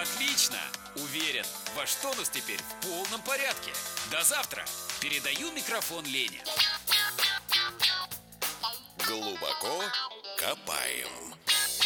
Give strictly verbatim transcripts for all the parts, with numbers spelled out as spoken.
Отлично! Уверен, ваш тонус теперь в полном порядке. До завтра! Передаю микрофон Лене. Глубоко копаем.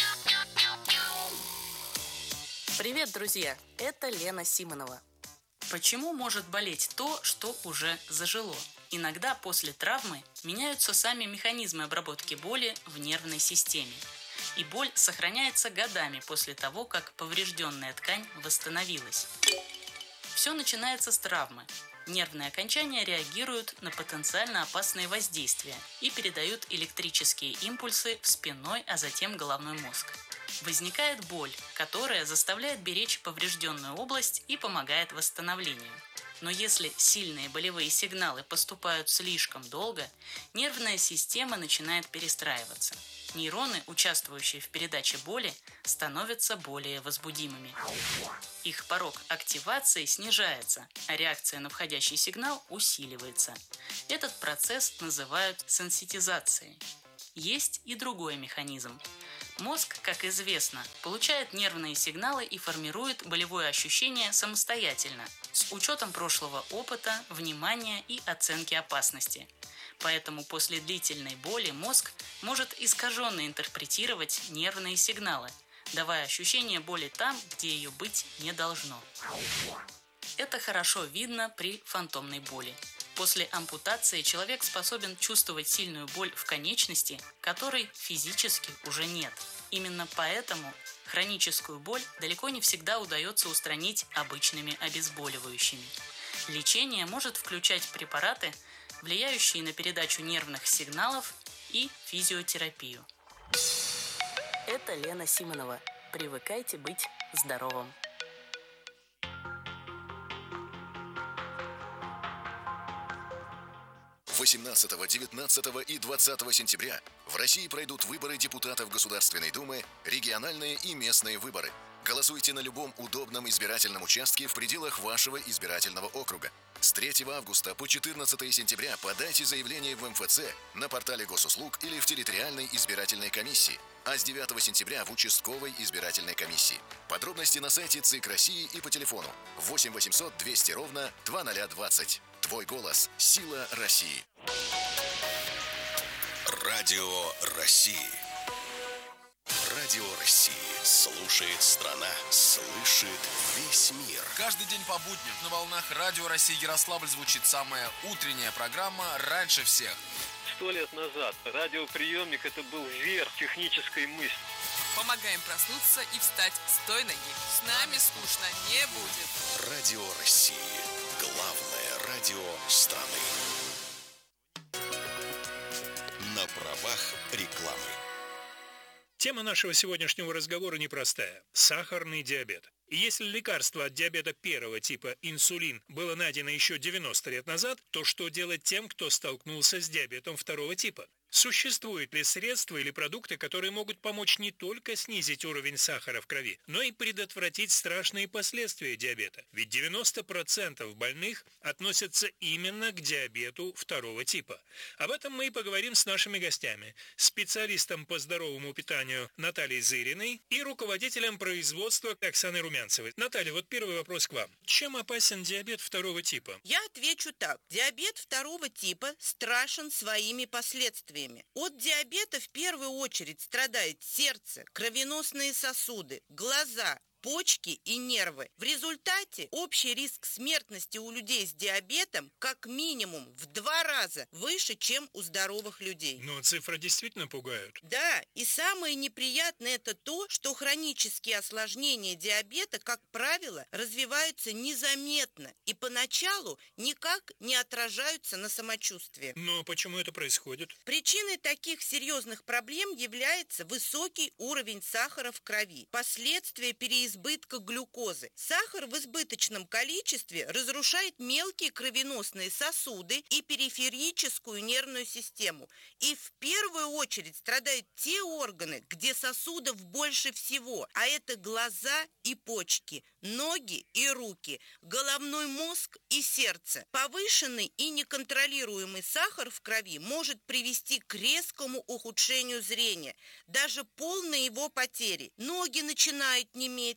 Привет, друзья! Это Лена Симонова. Почему может болеть то, что уже зажило? Иногда после травмы меняются сами механизмы обработки боли в нервной системе. И боль сохраняется годами после того, как поврежденная ткань восстановилась. Все начинается с травмы. Нервные окончания реагируют на потенциально опасные воздействия и передают электрические импульсы в спинной, а затем головной мозг. Возникает боль, которая заставляет беречь поврежденную область и помогает восстановлению. Но если сильные болевые сигналы поступают слишком долго, нервная система начинает перестраиваться. Нейроны, участвующие в передаче боли, становятся более возбудимыми. Их порог активации снижается, а реакция на входящий сигнал усиливается. Этот процесс называют сенситизацией. Есть и другой механизм. Мозг, как известно, получает нервные сигналы и формирует болевое ощущение самостоятельно, с учетом прошлого опыта, внимания и оценки опасности. Поэтому после длительной боли мозг может искаженно интерпретировать нервные сигналы, давая ощущение боли там, где ее быть не должно. Это хорошо видно при фантомной боли. После ампутации человек способен чувствовать сильную боль в конечности, которой физически уже нет. Именно поэтому хроническую боль далеко не всегда удается устранить обычными обезболивающими. Лечение может включать препараты, влияющие на передачу нервных сигналов, и физиотерапию. Это Лена Симонова. Привыкайте быть здоровым. восемнадцатого, девятнадцатого и двадцатого сентября в России пройдут выборы депутатов Государственной Думы, региональные и местные выборы. Голосуйте на любом удобном избирательном участке в пределах вашего избирательного округа. С третьего августа по четырнадцатое сентября подайте заявление в эм эф цэ, на портале госуслуг или в территориальной избирательной комиссии, а с девятого сентября в участковой избирательной комиссии. Подробности на сайте ЦИК России и по телефону восемь восемьсот двести ровно двадцать двадцать. Твой голос – сила России. Радио России. Радио России. Слушает страна, слышит весь мир. Каждый день по будням на волнах Радио России Ярославль звучит самая утренняя программа «Раньше всех». Сто лет назад радиоприемник – это был верх технической мысли. Помогаем проснуться и встать с той ноги. С нами скучно не будет. Радио России. Главное радио страны. На правах рекламы. Тема нашего сегодняшнего разговора непростая – сахарный диабет. И если лекарство от диабета первого типа, инсулин, было найдено еще девяносто лет назад, то что делать тем, кто столкнулся с диабетом второго типа? Существуют ли средства или продукты, которые могут помочь не только снизить уровень сахара в крови, но и предотвратить страшные последствия диабета? Ведь девяносто процентов больных относятся именно к диабету второго типа. Об этом мы и поговорим с нашими гостями. Специалистом по здоровому питанию Натальей Зыриной и руководителем производства Оксаной Румянцевой. Наталья, вот первый вопрос к вам. Чем опасен диабет второго типа? Я отвечу так. Диабет второго типа страшен своими последствиями. От диабета в первую очередь страдает сердце, кровеносные сосуды, глаза, почки и нервы. В результате общий риск смертности у людей с диабетом как минимум в два раза выше, чем у здоровых людей. Но цифры действительно пугают. Да, и самое неприятное это то, что хронические осложнения диабета, как правило, развиваются незаметно и поначалу никак не отражаются на самочувствии. Но почему это происходит? Причиной таких серьезных проблем является высокий уровень сахара в крови, последствия переизбытка избытка глюкозы. Сахар в избыточном количестве разрушает мелкие кровеносные сосуды и периферическую нервную систему. И в первую очередь страдают те органы, где сосудов больше всего, а это глаза и почки, ноги и руки, головной мозг и сердце. Повышенный и неконтролируемый сахар в крови может привести к резкому ухудшению зрения, даже полной его потери. Ноги начинают неметь,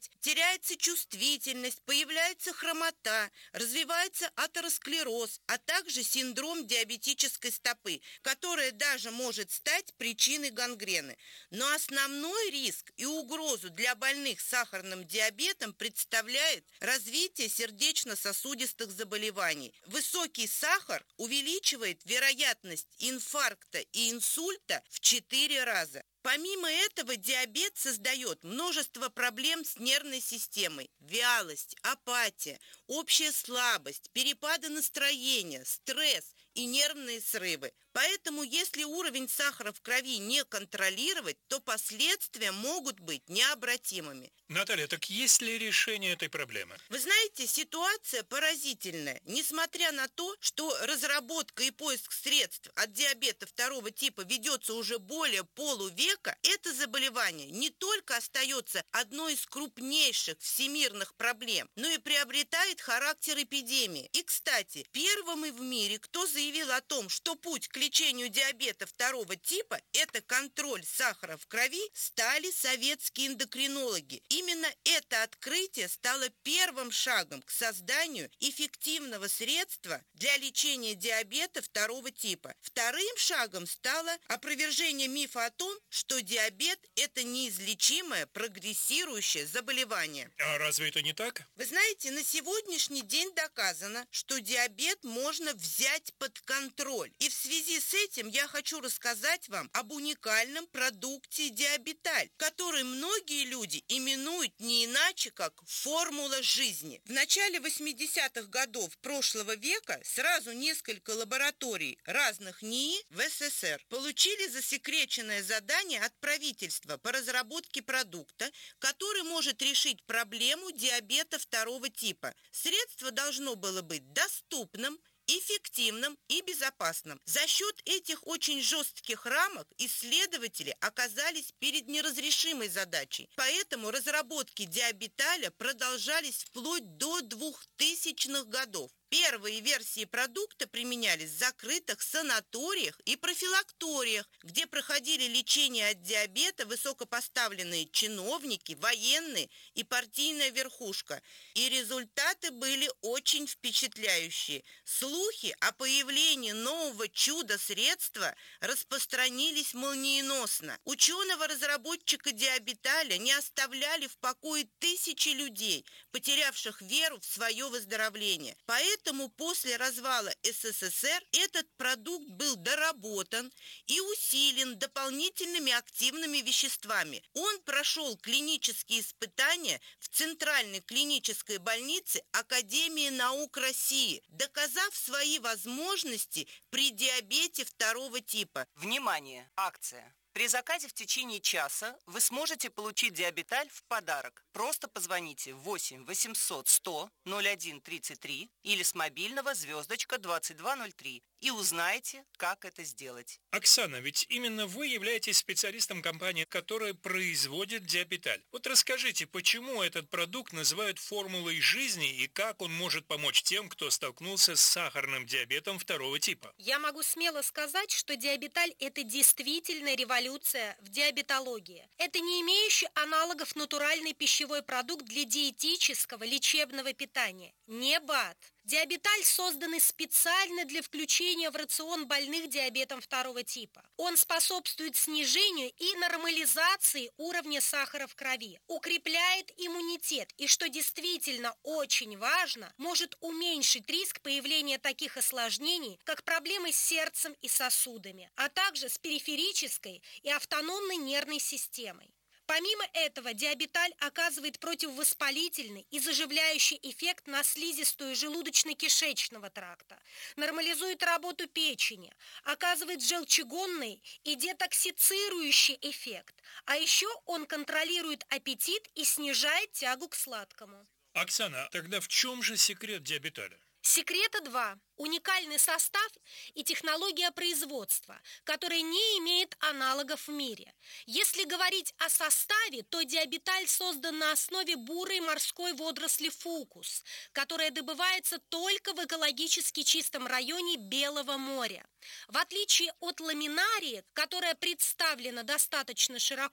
бледнеть, теряется чувствительность, появляется хромота, развивается атеросклероз, а также синдром диабетической стопы, которая даже может стать причиной гангрены. Но основной риск и угрозу для больных с сахарным диабетом представляет развитие сердечно-сосудистых заболеваний. Высокий сахар увеличивает вероятность инфаркта и инсульта в четыре раза. Помимо этого, диабет создает множество проблем с нервной системой: вялость, апатия, общая слабость, перепады настроения, стресс и нервные срывы. Поэтому, если уровень сахара в крови не контролировать, то последствия могут быть необратимыми. Наталья, так есть ли решение этой проблемы? Вы знаете, ситуация поразительная. Несмотря на то, что разработка и поиск средств от диабета второго типа ведется уже более полувека, это заболевание не только остается одной из крупнейших всемирных проблем, но и приобретает характер эпидемии. И, кстати, первым в мире, кто заявил о том, что путь к лечению диабета второго типа – это контроль сахара в крови, стали советские эндокринологи. Именно это открытие стало первым шагом к созданию эффективного средства для лечения диабета второго типа. Вторым шагом стало опровержение мифа о том, что диабет – это неизлечимое прогрессирующее заболевание. А разве это не так? Вы знаете, на сегодняшний день доказано, что диабет можно взять под контроль. И в связи с этим я хочу рассказать вам об уникальном продукте Диабеталь, который многие люди именуют не иначе, как формула жизни. В начале восьмидесятых годов прошлого века сразу несколько лабораторий разных НИИ в СССР получили засекреченное задание от правительства по разработке продукта, который может решить проблему диабета второго типа. Средство должно было быть доступным, эффективным и безопасным. За счет этих очень жестких рамок исследователи оказались перед неразрешимой задачей. Поэтому разработки Диабеталя продолжались вплоть до двухтысячных годов. Первые версии продукта применялись в закрытых санаториях и профилакториях, где проходили лечение от диабета высокопоставленные чиновники, военные и партийная верхушка. И результаты были очень впечатляющие. Слухи о появлении нового чудо-средства распространились молниеносно. Ученого-разработчика Диабеталя не оставляли в покое тысячи людей, потерявших веру в свое выздоровление. Поэтому Поэтому после развала СССР этот продукт был доработан и усилен дополнительными активными веществами. Он прошел клинические испытания в Центральной клинической больнице Академии наук России, доказав свои возможности при диабете второго типа. Внимание! Акция! При заказе в течение часа вы сможете получить Диабеталь в подарок. Просто позвоните восемь восемьсот сто ноль один тридцать три или с мобильного звездочка двадцать два ноль три и узнаете, как это сделать. Оксана, ведь именно вы являетесь специалистом компании, которая производит Диабеталь. Вот расскажите, почему этот продукт называют формулой жизни и как он может помочь тем, кто столкнулся с сахарным диабетом второго типа? Я могу смело сказать, что Диабеталь – это действительно революция в диабетологии. Это не имеющий аналогов натуральный пищевой продукт для диетического лечебного питания. Не БАД. Диабеталь создан специально для включения в рацион больных диабетом второго типа. Он способствует снижению и нормализации уровня сахара в крови, укрепляет иммунитет и, что действительно очень важно, может уменьшить риск появления таких осложнений, как проблемы с сердцем и сосудами, а также с периферической и автономной нервной системой. Помимо этого, Диабеталь оказывает противовоспалительный и заживляющий эффект на слизистую желудочно-кишечного тракта, нормализует работу печени, оказывает желчегонный и детоксицирующий эффект, а еще он контролирует аппетит и снижает тягу к сладкому. Оксана, тогда в чем же секрет Диабеталя? Секрета два. Уникальный состав и технология производства, которая не имеет аналогов в мире. Если говорить о составе, то Диабеталь создан на основе бурой морской водоросли фукус, которая добывается только в экологически чистом районе Белого моря. В отличие от ламинарии, которая представлена достаточно широко,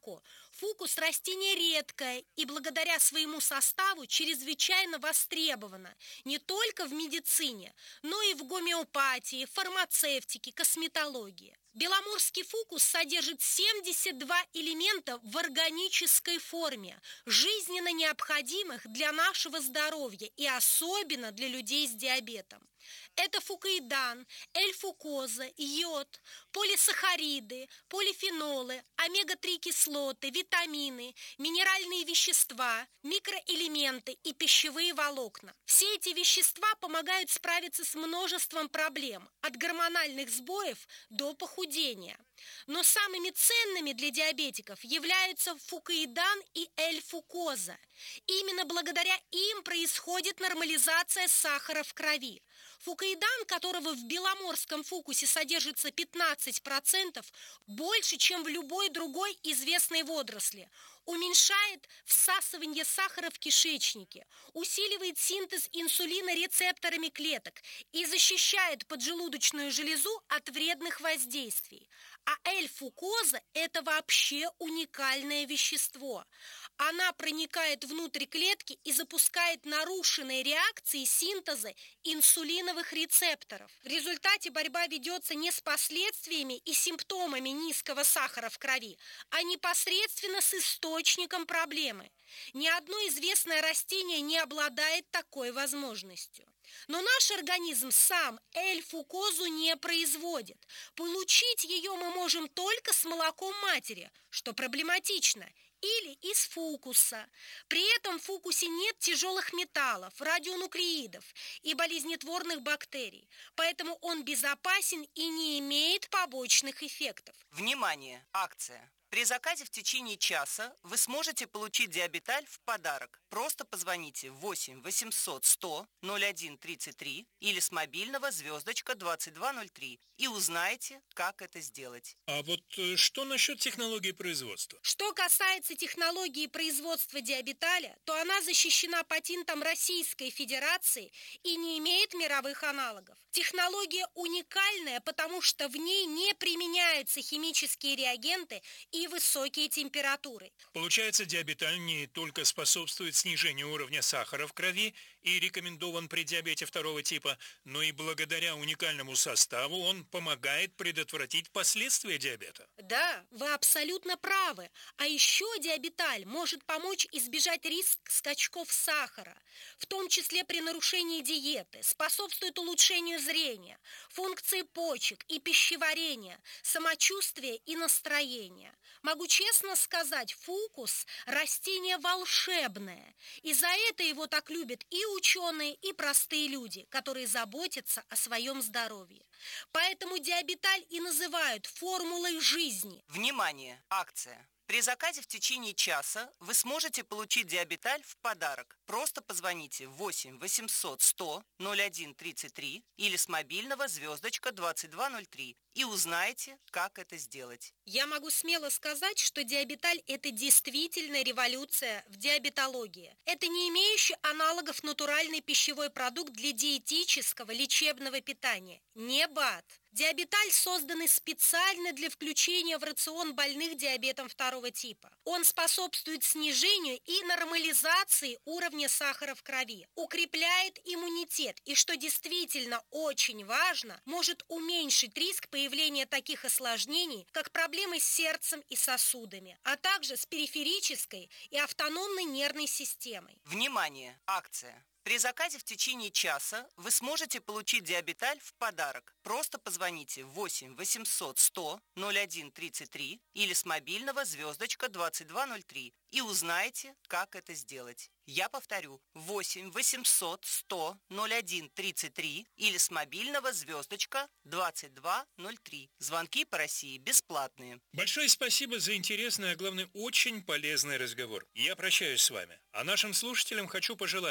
Фукус – растение редкое и благодаря своему составу чрезвычайно востребовано не только в медицине, но и в гомеопатии, фармацевтике, косметологии. Беломорский фукус содержит семьдесят два элемента в органической форме, жизненно необходимых для нашего здоровья и особенно для людей с диабетом. Это фукоидан, эль-фукоза, йод, полисахариды, полифенолы, омега три кислоты, витамины, минеральные вещества, микроэлементы и пищевые волокна. Все эти вещества помогают справиться с множеством проблем, от гормональных сбоев до похудения. Но самыми ценными для диабетиков являются фукоидан и эль-фукоза. Именно благодаря им происходит нормализация сахара в крови. Фукоидан, которого в беломорском фукусе содержится пятнадцать процентов, больше, чем в любой другой известной водоросли, уменьшает всасывание сахара в кишечнике, усиливает синтез инсулина рецепторами клеток и защищает поджелудочную железу от вредных воздействий. А эль-фукоза – это вообще уникальное вещество. Она проникает внутрь клетки и запускает нарушенные реакции синтеза инсулиновых рецепторов. В результате борьба ведется не с последствиями и симптомами низкого сахара в крови, а непосредственно с источником проблемы. Ни одно известное растение не обладает такой возможностью. Но наш организм сам эль-фукозу не производит. Получить ее мы можем только с молоком матери, что проблематично, или из фукуса. При этом в фукусе нет тяжелых металлов, радионуклеидов и болезнетворных бактерий, поэтому он безопасен и не имеет побочных эффектов. Внимание! Акция! При заказе в течение часа вы сможете получить диабеталь в подарок. Просто позвоните восемь восемьсот сто ноль один тридцать три или с мобильного звездочка двадцать два ноль три и узнаете, как это сделать. А вот э, что насчет технологии производства? Что касается технологии производства диабеталя, то она защищена патентом Российской Федерации и не имеет мировых аналогов. Технология уникальная, потому что в ней не применяются химические реагенты и высокие температуры. Получается, диабеталь не только способствует снижению уровня сахара в крови и рекомендован при диабете второго типа, но и благодаря уникальному составу он помогает предотвратить последствия диабета. Да, вы абсолютно правы. А еще диабеталь может помочь избежать риск скачков сахара, в том числе при нарушении диеты, способствует улучшению зрения, функции почек и пищеварения, самочувствия и настроения. Могу честно сказать, фукус – растение волшебное, и за это его так любят и ученые, и простые люди, которые заботятся о своем здоровье. Поэтому диабеталь и называют формулой жизни. Внимание! Акция! При заказе в течение часа вы сможете получить диабеталь в подарок. Просто позвоните восемь восемьсот сто ноль один тридцать три или с мобильного звездочка двадцать два ноль три и узнаете, как это сделать. Я могу смело сказать, что диабеталь – это действительно революция в диабетологии. Это не имеющий аналогов натуральный пищевой продукт для диетического лечебного питания. Не БАД. Диабеталь создан специально для включения в рацион больных диабетом второго типа. Он способствует снижению и нормализации уровня сахара в крови, укрепляет иммунитет и, что действительно очень важно, может уменьшить риск появления таких осложнений, как проблемы с сердцем и сосудами, а также с периферической и автономной нервной системой. Внимание! Акция! При заказе в течение часа вы сможете получить диабеталь в подарок. Просто позвоните восемь восемьсот сто ноль один тридцать три или с мобильного звездочка двадцать два ноль три и узнаете, как это сделать. Я повторю, восемь восемьсот сто ноль один тридцать три или с мобильного звездочка двадцать два ноль три. Звонки по России бесплатные. Большое спасибо за интересный, а главное, очень полезный разговор. Я прощаюсь с вами. А нашим слушателям хочу пожелать: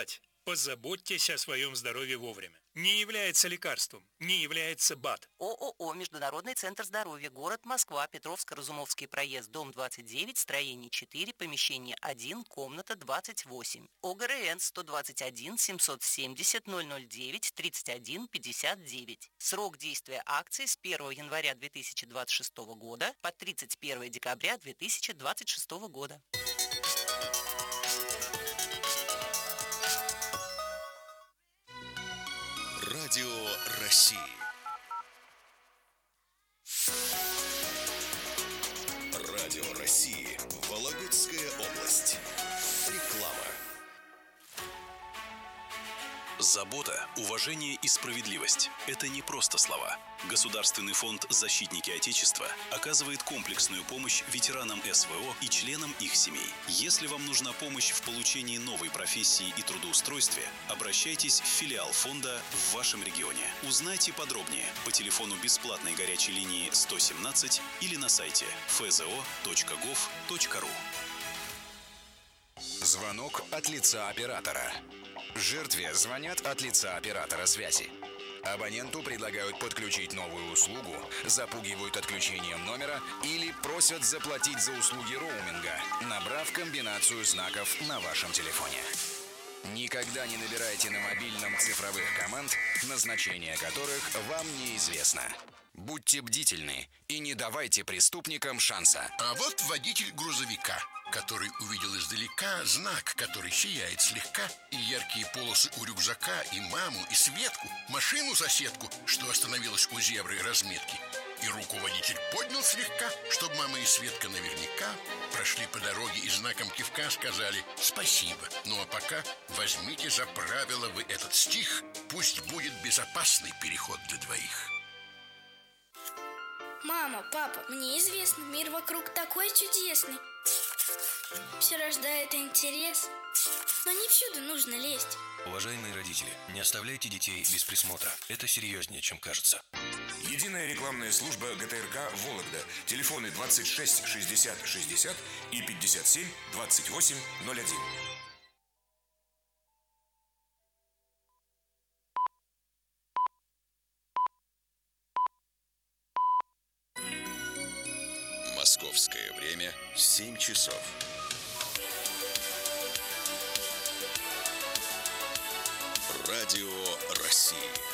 Позаботьтесь о своем здоровье вовремя. Не является лекарством, не является БАД. ООО «Международный центр здоровья», город Москва, Петровско-Разумовский проезд, дом двадцать девять, строение четыре, помещение один, комната двадцать восемь. ОГРН сто двадцать один семьсот семьдесят ноль ноль девять тридцать один пятьдесят девять. Срок действия акции с первого января две тысячи двадцать шестого года по тридцать первое декабря две тысячи двадцать шестого года. Радио России. Радио России. Вологодская область. Реклама. Забота, уважение и справедливость – это не просто слова. Государственный фонд «Защитники Отечества» оказывает комплексную помощь ветеранам СВО и членам их семей. Если вам нужна помощь в получении новой профессии и трудоустройстве, обращайтесь в филиал фонда в вашем регионе. Узнайте подробнее по телефону бесплатной горячей линии сто семнадцать или на сайте эф зэ о точка гов точка ру. Звонок от лица оператора. Жертве звонят от лица оператора связи. Абоненту предлагают подключить новую услугу, запугивают отключением номера или просят заплатить за услуги роуминга, набрав комбинацию знаков на вашем телефоне. Никогда не набирайте на мобильном цифровых команд, назначение которых вам неизвестно. Будьте бдительны и не давайте преступникам шанса. А вот водитель грузовика, который увидел издалека знак, который сияет слегка, и яркие полосы у рюкзака, и маму, и Светку, машину-соседку, что остановилась у зебры разметки. И руку водитель поднял слегка, чтобы мама и Светка наверняка прошли по дороге и знаком кивка сказали «спасибо». Ну а пока возьмите за правило вы этот стих, пусть будет безопасный переход для двоих. Мама, папа, мне известно, мир вокруг такой чудесный. Все рождает интерес, но не всюду нужно лезть. Уважаемые родители, не оставляйте детей без присмотра. Это серьезнее, чем кажется. Единая рекламная служба гэ тэ эр ка «Вологда». Телефоны двадцать шесть шестьдесят шестьдесят и пятьдесят семь двадцать восемь ноль один. Московское время семь часов. Радио России.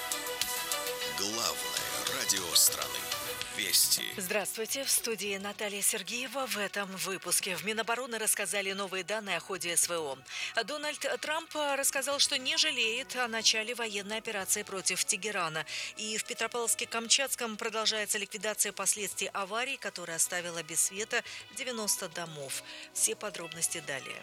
Главное радио страны. Вести. Здравствуйте, в студии Наталья Сергеева. В этом выпуске в Минобороны рассказали новые данные о ходе эс вэ о. Дональд Трамп рассказал, что не жалеет о начале военной операции против Тегерана. И в Петропавловске-Камчатском продолжается ликвидация последствий аварии, которая оставила без света девяносто домов. Все подробности далее.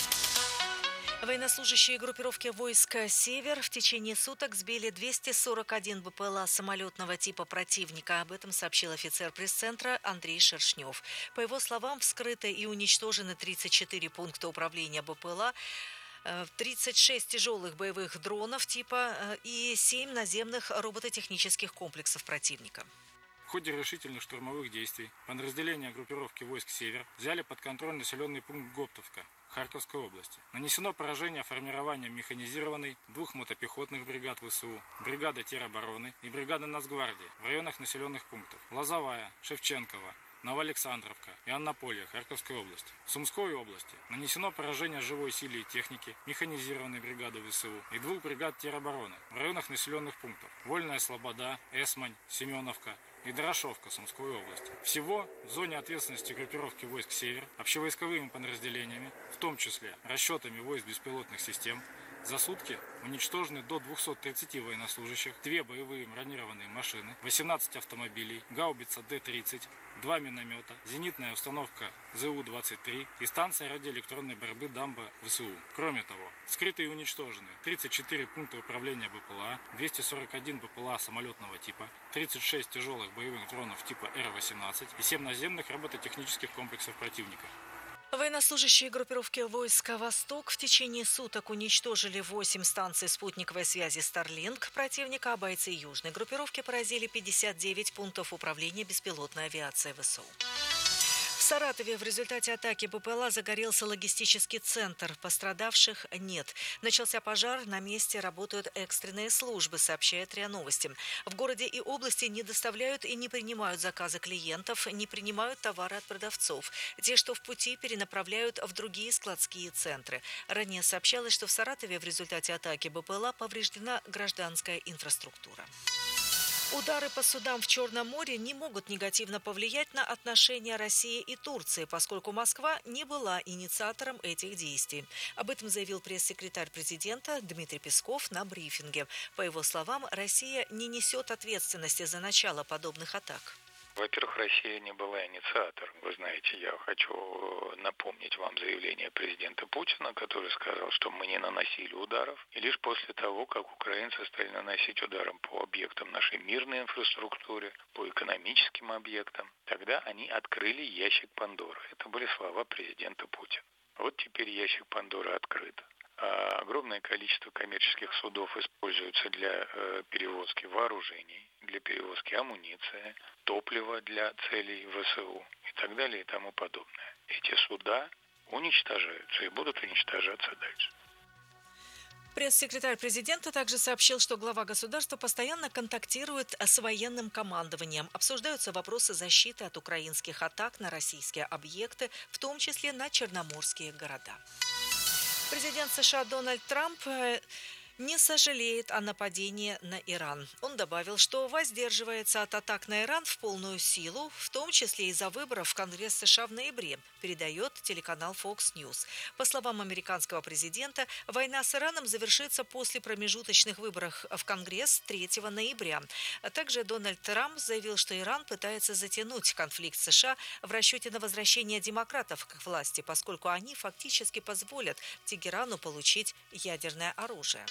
Военнослужащие группировки войск «Север» в течение суток сбили двести сорок один бэ пэ эл а самолетного типа противника. Об этом сообщил офицер пресс-центра Андрей Шершнев. По его словам, вскрыты и уничтожены тридцать четыре пункта управления бэ пэ эл а, тридцать шесть тяжелых боевых дронов типа и семь наземных робототехнических комплексов противника. В ходе решительных штурмовых действий подразделения группировки войск «Север» взяли под контроль населенный пункт Гоптовка Харьковской области. Нанесено поражение формированием механизированной двух мотопехотных бригад вэ эс у, бригады теробороны и бригады Нацгвардии в районах населенных пунктов Лозовая, Шевченково, Новоалександровка и Аннополье Харьковской области. В Сумской области нанесено поражение живой силе и техники механизированной бригады вэ эс у и двух бригад теробороны в районах населенных пунктов Вольная Слобода, Эсмань, Семеновка и Дорошовка Сумской области. Всего в зоне ответственности группировки войск «Север» общевойсковыми подразделениями, в том числе расчетами войск беспилотных систем, за сутки уничтожены до двухсот тридцати военнослужащих, две боевые бронированные машины, восемнадцать автомобилей, гаубица дэ тридцать, два миномета, зенитная установка зэ у двадцать три и станция радиоэлектронной борьбы дамба вэ эс у. Кроме того, вскрыты и уничтожены тридцать четыре пункта управления бэ пэ эл а, двести сорок один бэ пэ эл а самолетного типа, тридцать шесть тяжелых боевых дронов типа эр восемнадцать и семь наземных робототехнических комплексов противника. Военнослужащие группировки войск «Восток» в течение суток уничтожили восемь станций спутниковой связи «Старлинк» противника, а бойцы южной группировки поразили пятьдесят девять пунктов управления беспилотной авиацией вэ эс у. В Саратове в результате атаки БПЛА загорелся логистический центр. Пострадавших нет. Начался пожар, на месте работают экстренные службы, сообщает РИА Новости. В городе и области не доставляют и не принимают заказы клиентов, не принимают товары от продавцов. Те, что в пути, перенаправляют в другие складские центры. Ранее сообщалось, что в Саратове в результате атаки БПЛА повреждена гражданская инфраструктура. Удары по судам в Черном море не могут негативно повлиять на отношения России и Турции, поскольку Москва не была инициатором этих действий. Об этом заявил пресс-секретарь президента Дмитрий Песков на брифинге. По его словам, Россия не несет ответственности за начало подобных атак. Во-первых, Россия не была инициатором. Вы знаете, я хочу напомнить вам заявление президента Путина, который сказал, что мы не наносили ударов. И лишь после того, как украинцы стали наносить ударом по объектам нашей мирной инфраструктуры, по экономическим объектам, тогда они открыли ящик Пандоры. Это были слова президента Путина. Вот теперь ящик Пандоры открыт. А огромное количество коммерческих судов используются для э, перевозки вооружений, для перевозки амуниции, топлива для целей ВСУ и так далее и тому подобное. Эти суда уничтожаются и будут уничтожаться дальше. Пресс-секретарь президента также сообщил, что глава государства постоянно контактирует с военным командованием. Обсуждаются вопросы защиты от украинских атак на российские объекты, в том числе на черноморские города. Президент США Дональд Трамп не сожалеет о нападении на Иран. Он добавил, что воздерживается от атак на Иран в полную силу, в том числе из-за выборов в Конгресс США в ноябре, передает телеканал Fox News. По словам американского президента, война с Ираном завершится после промежуточных выборов в Конгресс третьего ноября. А также Дональд Трамп заявил, что Иран пытается затянуть конфликт с США в расчете на возвращение демократов к власти, поскольку они фактически позволят Тегерану получить ядерное оружие.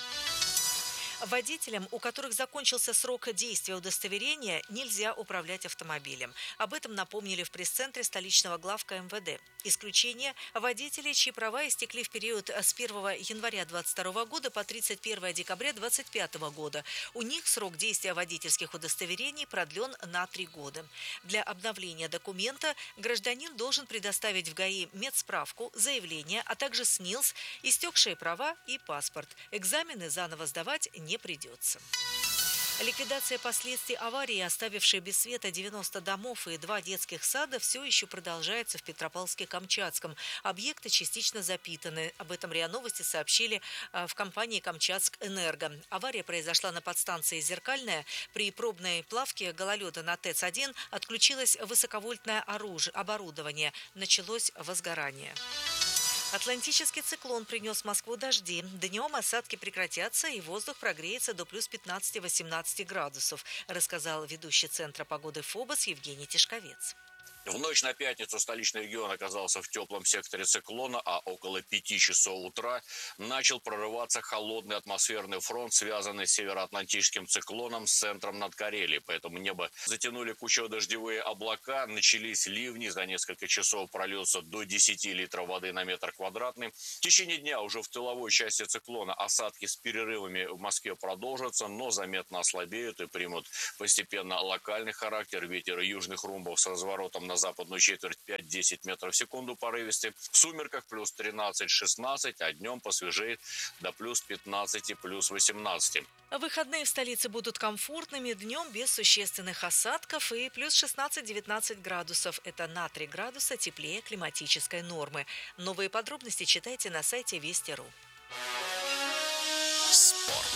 Водителям, у которых закончился срок действия удостоверения, нельзя управлять автомобилем. Об этом напомнили в пресс-центре столичного главка эм вэ дэ. Исключение – водители, чьи права истекли в период с первого января двадцать второго года по тридцать первого декабря двадцать пятого года. У них срок действия водительских удостоверений продлен на три года. Для обновления документа гражданин должен предоставить в ГАИ медсправку, заявление, а также СНИЛС, истекшие права и паспорт. Экзамены заново сдавать не придется. Ликвидация последствий аварии, оставившей без света девяносто домов и два детских сада, все еще продолжается в Петропавловске-Камчатском. Объекты частично запитаны. Об этом РИА Новости сообщили в компании «Камчатскэнерго». Авария произошла на подстанции «Зеркальная». При пробной плавке гололеда на ТЭЦ один отключилось высоковольтное оборудование. Началось возгорание. Атлантический циклон принес в Москву дожди. Днем осадки прекратятся и воздух прогреется до плюс пятнадцати-восемнадцати градусов, рассказал ведущий Центра погоды ФОБОС Евгений Тишковец. В ночь на пятницу столичный регион оказался в теплом секторе циклона, а около пяти часов утра начал прорываться холодный атмосферный фронт, связанный с североатлантическим циклоном с центром над Карелией. Поэтому небо затянули кучево-дождевые облака, начались ливни, за несколько часов прольется до десяти литров воды на метр квадратный. В течение дня уже в тыловой части циклона осадки с перерывами в Москве продолжатся, но заметно ослабеют и примут постепенно локальный характер. Ветер южных румбов с разворотом на на западную четверть пять-десять метров в секунду порывистый. В сумерках плюс тринадцать-шестнадцать, а днем посвежеет до плюс пятнадцати, плюс восемнадцати. Выходные в столице будут комфортными, днем без существенных осадков и плюс шестнадцать-девятнадцать градусов. Это на три градуса теплее климатической нормы. Новые подробности читайте на сайте Вести точка ру. Спорт.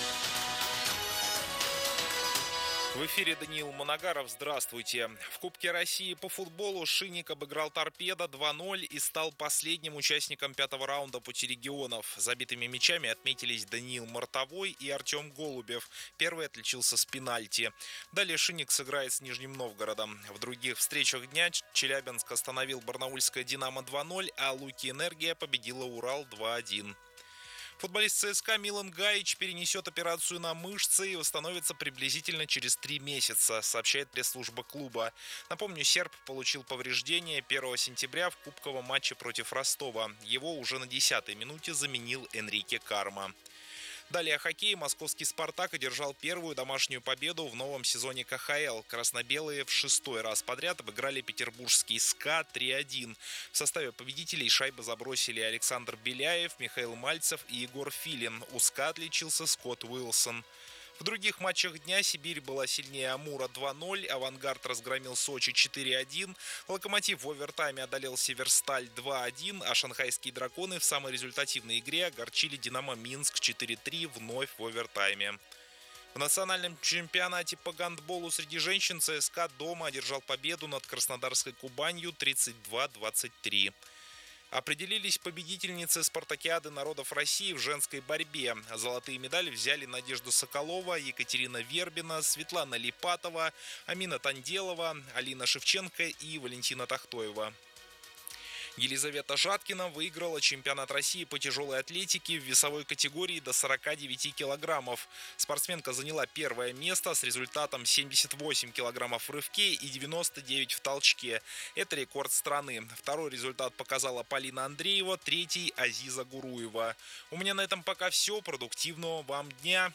В эфире Даниил Моногаров. Здравствуйте. В Кубке России по футболу Шинник обыграл Торпедо два ноль и стал последним участником пятого раунда пути регионов. Забитыми мячами отметились Даниил Мартовой и Артем Голубев. Первый отличился с пенальти. Далее Шинник сыграет с Нижним Новгородом. В других встречах дня Челябинск остановил барнаульское «Динамо» два ноль, а Луки Энергия победила Урал два один. Футболист ЦСКА Милан Гаич перенесет операцию на мышцы и восстановится приблизительно через три месяца, сообщает пресс-служба клуба. Напомню, серб получил повреждение первого сентября в кубковом матче против Ростова. Его уже на десятой минуте заменил Энрике Карма. Далее хоккей. Московский «Спартак» одержал первую домашнюю победу в новом сезоне ка ха эл. Красно-белые в шестой раз подряд обыграли петербургский «СКА» три один. В составе победителей шайбы забросили Александр Беляев, Михаил Мальцев и Егор Филин. У «СКА» отличился Скотт Уилсон. В других матчах дня Сибирь была сильнее Амура два ноль, «Авангард» разгромил Сочи четыре один, «Локомотив» в овертайме одолел Северсталь два один, а шанхайские «Драконы» в самой результативной игре огорчили «Динамо Минск» четыре три вновь в овертайме. В национальном чемпионате по гандболу среди женщин ЦСКА дома одержал победу над краснодарской «Кубанью» тридцать два двадцать три. Определились победительницы спартакиады народов России в женской борьбе. Золотые медали взяли Надежда Соколова, Екатерина Вербина, Светлана Липатова, Амина Танделова, Алина Шевченко и Валентина Тахтоева. Елизавета Жаткина выиграла чемпионат России по тяжелой атлетике в весовой категории до сорока девяти килограммов. Спортсменка заняла первое место с результатом семьдесят восемь килограммов в рывке и девяносто девять в толчке. Это рекорд страны. Второй результат показала Полина Андреева, третий – Азиза Гуруева. У меня на этом пока все. Продуктивного вам дня.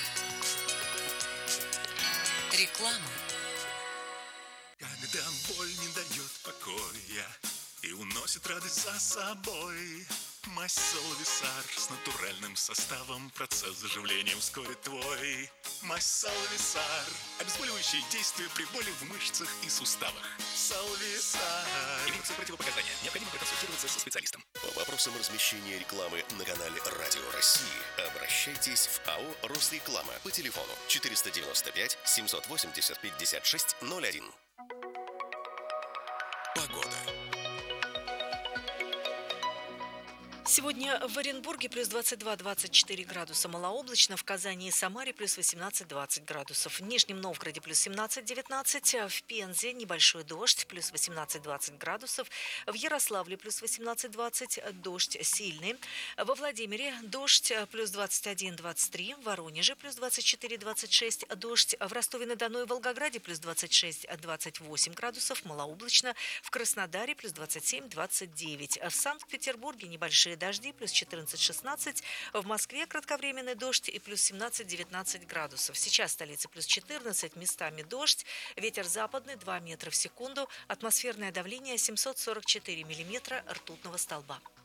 Реклама. Когда боль не дает покоя и уносит радость за собой, мазь Салвисар с натуральным составом, процесс заживления ускорит твой. Мазь Салвисар, обезболивающее действие при боли в мышцах и суставах. Салвисар. Имеются противопоказания. Необходимо проконсультироваться со специалистом. По вопросам размещения рекламы на канале Радио России обращайтесь в АО «Росреклама» по телефону четыреста девяносто пять семьсот восемьдесят пятьдесят шесть ноль один. Погода. Сегодня в Оренбурге плюс двадцать два - двадцать четыре градуса, малооблачно, в Казани и Самаре плюс восемнадцать - двадцать градусов, в Нижнем Новгороде плюс семнадцать - девятнадцать, в Пензе небольшой дождь, плюс восемнадцать - двадцать градусов, в Ярославле плюс восемнадцать - двадцать, дождь сильный, во Владимире дождь, плюс двадцать один - двадцать три, в Воронеже плюс двадцать четыре - двадцать шесть, дождь, в Ростове-на-Дону и Волгограде плюс двадцать шесть - двадцать восемь градусов, малооблачно, в Краснодаре плюс двадцать семь - двадцать девять, в Санкт-Петербурге небольшие дожди, плюс четырнадцать - шестнадцать, в Москве кратковременный дождь и плюс семнадцать - девятнадцать градусов. Сейчас в столице плюс четырнадцать, местами дождь, ветер западный два метра в секунду, атмосферное давление семьсот сорок четыре миллиметра ртутного столба.